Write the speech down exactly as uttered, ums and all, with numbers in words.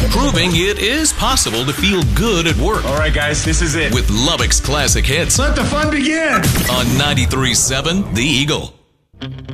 proving it is possible to feel good at work. All right, guys, this is it. With Lubbock's classic hits Let the fun begin. on ninety-three point seven The Eagle.